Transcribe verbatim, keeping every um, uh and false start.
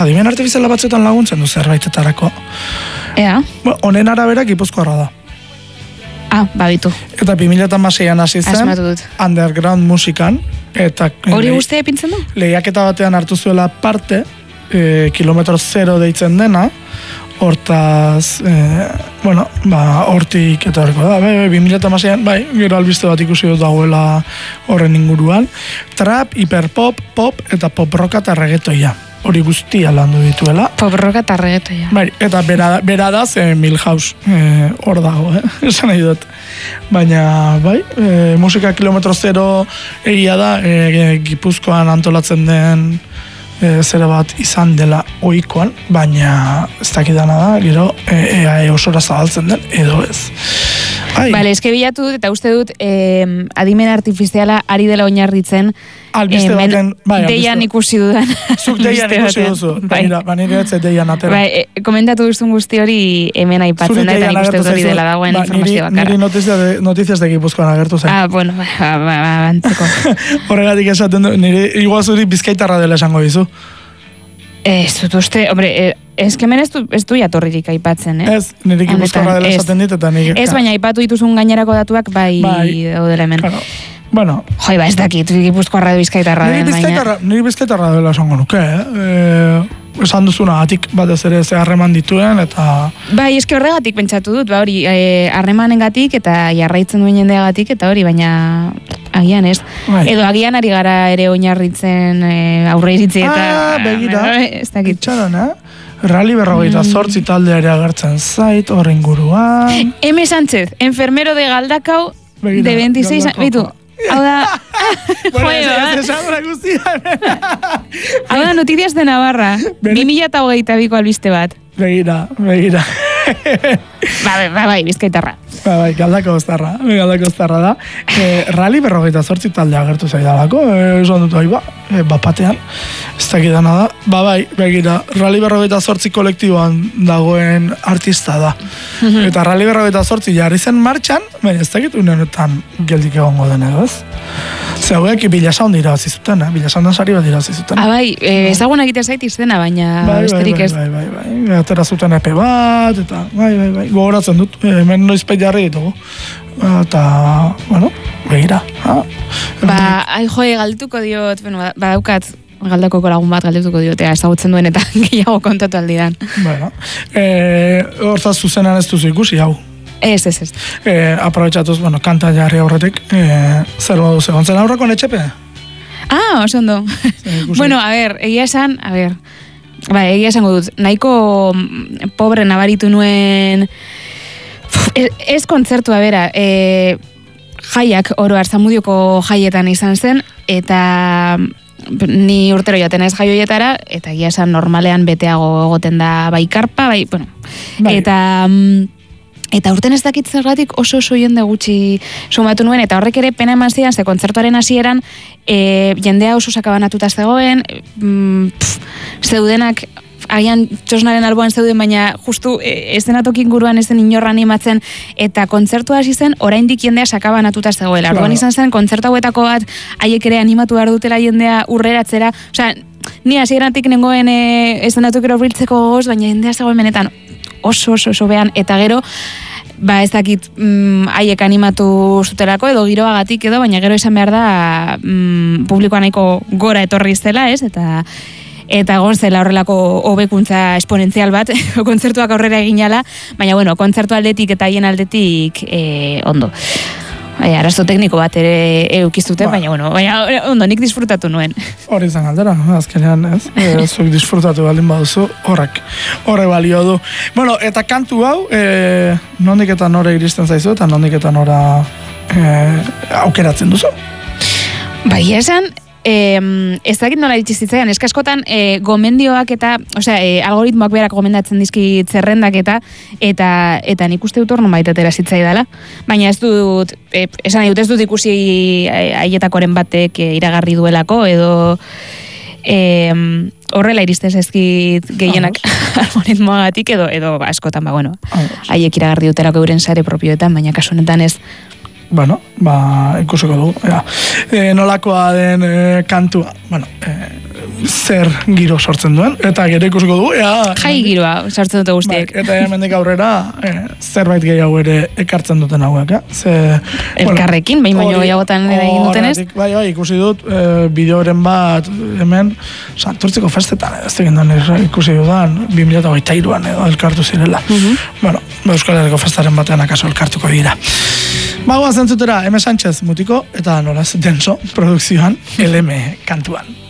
Adimen artifiziala batzuetan laguntzen du zerbaitetarako. Ea. Honen arabera Gipuzkoarra da. Ah, babitu. Eta bi mila hamaseian hasi zen underground musikan. Eta hori guztia epintzen du? Lehiaketa batean hartu zuela parte, e, kilometro zero deitzen dena, hortaz, e, bueno, ba, hortik eta horreko da, bai, bi mila hamaseian, bai, gero albiste bat ikusi dut dagoela horren inguruan. Trap, hiperpop, pop eta pop rock eta reggaetoia. Hori guztia landu dituela. Pop rock eta reggaetoia. Bai, eta bera, bera da ze Milhouse eh, hor dago, eh? Esan nahi dut. Baina, bai, e, musika kilometro zero egia da, e, Gipuzkoan antolatzen den e, zera bat izan dela ohikoan, baina ez dakidana da, gero e, e, e, osora zabaltzen den, edo ez. Ai. Bale, eske bilatu dut, eta uste dut, eh, adimen artifiziala ari dela oinarritzen, albiste baten, bai, deian ikusi dudan. Zuk deian ikusi duzu, baina, baina ez deian atera. Bai, e, komentatu duzun guzti hori hemen aipatzen da, eta nik uste dut hori dela dagoen ba, informazio bakarra. Niri notizia de, notiziaz de Gipuzkoan agertu zen. Ah, bueno, ba, ba, ba, bantzeko. Horregatik esaten du, niri igual zuri bizkaitarra dela esango dizu. Ez dut uste, hombre, ez kemen ez du, ez du jatorririk aipatzen, eh? Ez, nire Gipuzkoarra dela esaten dit, eta nire... Ez, baina aipatu dituzun gainerako datuak bai, bai daudela hemen. Claro. Bueno. Joi, ba, ez dakit, Gipuzkoarra edo bizkaitarra den, baina... Nire bizkaitarra dela esango nuke, eh? E, esan duzuna, atik batez ere ze harreman dituen, eta... Bai, eske horregatik pentsatu dut, ba, hori, harremanengatik eta jarraitzen duen jendeagatik, eta hori, baina... Agian ez. Bai. Edo agian ari gara ere oinarritzen e, aurre iritzi eta... Ah, begira. Ez dakit. Itxaron, eh? Rally berrogeita zortzi mm. talde ere agertzen zait, horren guruan... M. Sánchez, enfermero de Galdakao, begira, de veintiséis... Bitu, hau da... Bueno, ez esan gura guztia. Hau da, Noticias de Navarra. bi mila hogeita biko albiste bat. Begira, begira. Ba, ba, bai, bizkaitarra. Ba, bai, galdako oztarra, galdako oztarra da. E, rally berrogeita zortzi talde agertu zaidalako, esan dut, ba, e, bapatean, ez dakidana da. Ba, bai, begira, rally berrogeita zortzi kolektiboan dagoen artista da. Mm-hmm. Eta rally berrogeita zortzi jarri zen martxan, baina ez dakit unenetan geldik egongo den edo ez. Ze hauek bilasaun dira bazizuten, eh? Bilasaundan sari bat dira bazizuten. Ah, bai, e, ezaguna egiten zait izena, baina bai, besterik bai, ez. Bai, bai, bai, bai, atera zuten epe bat, eta bai, bai, bai, gogoratzen dut, hemen noizpeit jarri ditugu. Eta, bueno, begira. Ah. Ba, ai joe, galdutuko diot, bueno, badaukat, galdako lagun bat galdutuko diotea, ezagutzen duen eta gehiago kontatu aldidan. Bueno, e, hortaz zuzenan ez duzu ikusi, hau. Ez, ez, ez. E, aprobetxatuz, bueno, kanta jarri aurretik, e, zer badu zegoen zen aurreko netxepe? Ah, oso ondo. Bueno, a ver, egia esan, a ver, ba, egia esango dut, nahiko pobre nabaritu nuen, ez, ez kontzertua bera, e, jaiak oro Zamudioko jaietan izan zen, eta ni urtero jaten ez jaioietara, eta egia esan normalean beteago egoten da bai karpa, bai, bueno, bai. Eta... Eta urten ez dakit zergatik oso oso jende gutxi sumatu nuen, eta horrek ere pena eman zidan, ze kontzertuaren hasieran e, jendea oso sakabanatuta zegoen, mm, zeudenak, agian txosnaren alboan zeuden, baina justu e, estenatokin guruan ez zen inorra animatzen, eta kontzertua hasi zen, oraindik jendea sakabanatuta zegoela. Orduan izan zen, kontzertu hauetako bat, haiek ere animatu behar dutela jendea urreratzera, osea, ni hasieratik nengoen e, estenatokero biltzeko gogoz, baina jendea zegoen benetan, oso, oso, oso behan, eta gero, ba ez dakit mm, haiek animatu zutelako, edo giroagatik edo, baina gero esan behar da mm, publikoa nahiko gora etorri zela, ez, eta eta egon zela horrelako hobekuntza esponentzial bat, kontzertuak aurrera eginala, baina bueno, kontzertu aldetik eta haien aldetik eh, ondo. Bai, arazo tekniko bat ere eukizute, ba. baina, bueno, baina, ondo, nik disfrutatu nuen. Hori izan galdera, azkenean, ez? E, zuek disfrutatu baldin baduzu, horrek, horre balio du. Bueno, eta kantu hau, e, nondik eta nora iristen zaizu, eta nondik eta nora e, aukeratzen duzu? Bai, esan, Eh, ez dakit nola ditzizitzaian, eskaskotan eh, gomendioak eta, osea, eh, algoritmoak berak gomendatzen dizkit zerrendak eta eta eta nik uste dut hor non baitetera zitzaidala. Baina ez dut, eh, esan dut ez dut ikusi haietakoren batek eh, iragarri duelako, edo eh, horrela iristen zaizkit gehienak algoritmoagatik, edo, edo askotan, ba, bueno, haiek iragarri dutelako euren sare propioetan, baina kasu honetan ez. Bueno, ba, ikusiko dugu. Ja. E, nolakoa den e, kantua. Bueno, e, zer giro sortzen duen, eta gero ikusiko du, ea... Jai giroa sartzen dute guztiek. Bai, eta hemendik aurrera, eh, zerbait gehiago ere ekartzen duten hauek, eh? Ze, elkarrekin, behin baino gehiagotan ere egin dutenez. Bai, bai, ikusi dut, eh, bideoren bat hemen, Santurtziko festetan, ez tegin ikusi dudan, bi mila hogeita hiruan edo elkartu zirela. Uh-huh. Bueno, Euskal Herriko festaren batean akaso elkartuko dira. Bagoa zentzutera, M. Sánchez mutiko, eta nolaz denso, produkzioan, L M kantuan.